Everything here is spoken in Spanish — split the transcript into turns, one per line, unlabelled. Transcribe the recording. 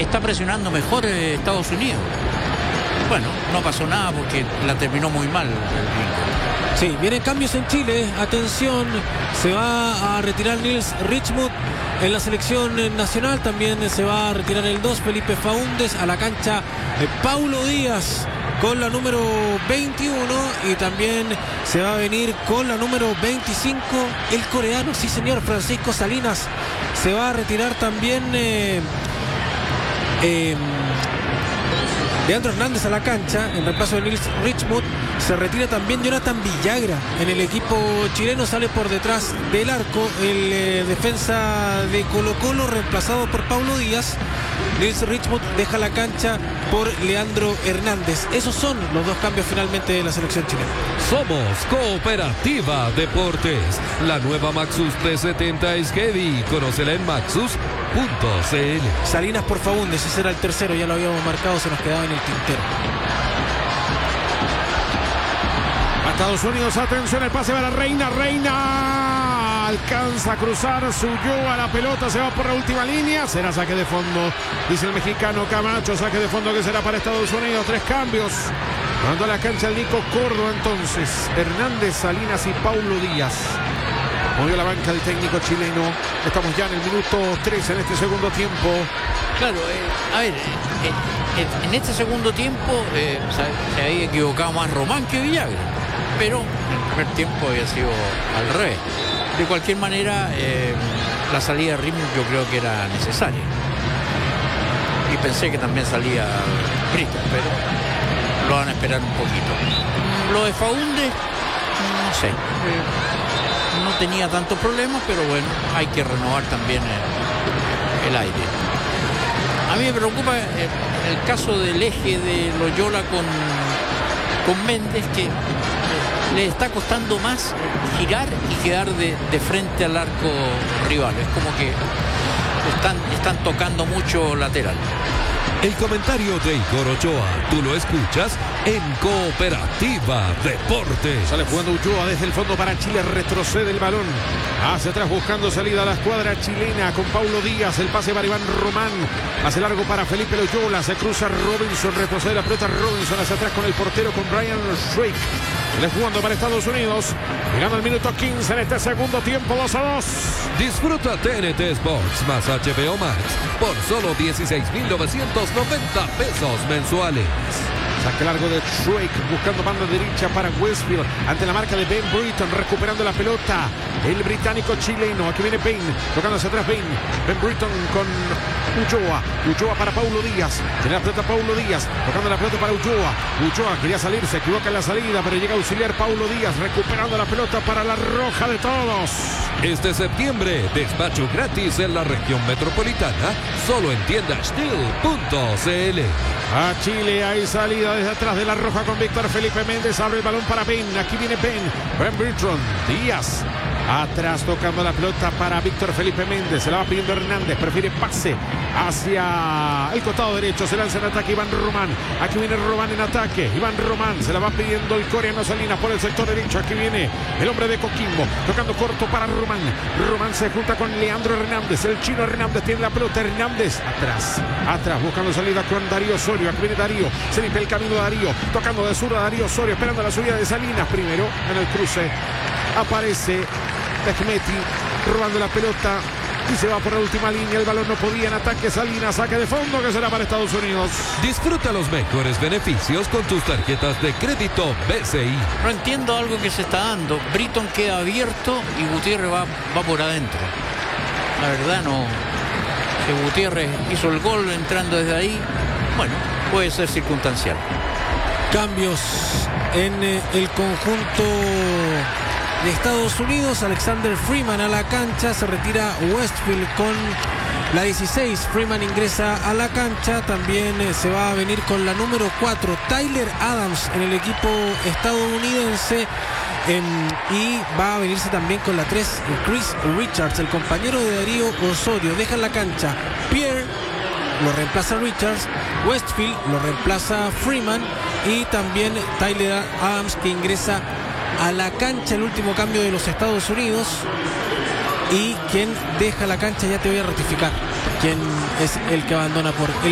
está presionando mejor Estados Unidos. Bueno, no pasó nada porque la terminó muy mal el Gringo.
Sí, vienen cambios en Chile. Atención, se va a retirar Nils Richmuth en la selección nacional. También se va a retirar el 2, Felipe Faúndez. A la cancha Paulo Díaz con la número 21. Y también se va a venir con la número 25 el coreano, sí señor, Francisco Salinas. Se va a retirar también Leandro Hernández a la cancha en reemplazo de Nils Richmuth. Se retira también Jonathan Villagra en el equipo chileno. Sale por detrás del arco el defensa de Colo-Colo, reemplazado por Paulo Díaz. Nils Richmuth deja la cancha por Leandro Hernández. Esos son los dos cambios finalmente de la selección chilena.
Somos Cooperativa Deportes. La nueva Maxus 370 es heavy. Conócela en maxus.cl.
Salinas por Faúndez, ese era el tercero, ya lo habíamos marcado, se nos quedaba en el tintero.
Estados Unidos, atención, el pase para Reina. Reina alcanza a cruzar su a la pelota, se va por la última línea. Será saque de fondo, dice el mexicano Camacho. Saque de fondo que será para Estados Unidos. 3 cambios. Mandó a la cancha el Nico Córdoba entonces. Hernández, Salinas y Paulo Díaz. Movió la banca del técnico chileno. Estamos ya en el minuto 3 en este segundo tiempo.
Claro, a ver, en este segundo tiempo se había equivocado más Román que Villagra, pero en el primer tiempo había sido al revés. De cualquier manera, la salida de Ritmo yo creo que era necesaria. Y pensé que también salía Brito, pero lo van a esperar un poquito. Lo de Faúndez, no sé. No tenía tantos problemas, pero bueno, hay que renovar también el aire. A mí me preocupa el caso del eje de Loyola con Méndez, que le está costando más girar y quedar de frente al arco rival. Es como que están tocando mucho lateral.
El comentario de Igor Ochoa, tú lo escuchas en Cooperativa Deportes.
Sale jugando Ulloa desde el fondo para Chile, retrocede el balón hacia atrás buscando salida a la escuadra chilena con Paulo Díaz. El pase para Iván Román, hace largo para Felipe Loyola, se cruza Robinson, retrocede la pelota Robinson hacia atrás con el portero, con Brian Schweik. Le jugando para Estados Unidos, llegando al minuto 15 en este segundo tiempo. 2-2.
Disfruta TNT Sports más HBO Max por solo 16.990 pesos mensuales.
Saque largo de Schweik, buscando banda derecha para Westfield, ante la marca de Ben Britton, recuperando la pelota, el británico chileno. Aquí viene Ben, tocando hacia atrás Ben Britton con Ulloa para Paulo Díaz, tiene la pelota Paulo Díaz, tocando la pelota para Ulloa quería salir, se equivoca en la salida, pero llega a auxiliar Paulo Díaz, recuperando la pelota para la roja de todos.
Este septiembre, despacho gratis en la región metropolitana, solo en tiendastil.cl.
A Chile hay salida desde atrás de la roja con Víctor Felipe Méndez. Abre el balón para Ben. Aquí viene Ben Britton. Díaz atrás tocando la pelota para Víctor Felipe Méndez. Se la va pidiendo Hernández. Prefiere pase hacia el costado derecho. Se lanza en ataque Iván Román. Aquí viene Román en ataque. Iván Román se la va pidiendo el coreano Salinas por el sector derecho. Aquí viene el hombre de Coquimbo. Tocando corto para Román. Román se junta con Leandro Hernández. El chino Hernández tiene la pelota. Hernández atrás buscando salida con Darío Osorio. Aquí viene Darío. Se limpia el camino de Darío. Tocando de sur a Darío Osorio. Esperando la subida de Salinas. Primero en el cruce aparece Mehmeti robando la pelota y se va por la última línea. El balón no podía en ataque. Salinas, saque de fondo que será para Estados Unidos.
Disfruta los mejores beneficios con tus tarjetas de crédito BCI.
No entiendo algo que se está dando. Britton queda abierto y Gutiérrez va por adentro. La verdad no. Si Gutiérrez hizo el gol entrando desde ahí, bueno, puede ser circunstancial.
Cambios en el conjunto de Estados Unidos. Alexander Freeman a la cancha, se retira Westfield con la 16. Freeman ingresa a la cancha, también se va a venir con la número 4 Tyler Adams en el equipo estadounidense. Y va a venirse también con la 3 Chris Richards, el compañero de Darío Osorio. Deja en la cancha Pierre, lo reemplaza Richards. Westfield lo reemplaza Freeman. Y también Tyler Adams, que ingresa a la cancha, el último cambio de los Estados Unidos. Y quien deja la cancha, ya te voy a ratificar quién es el que abandona por el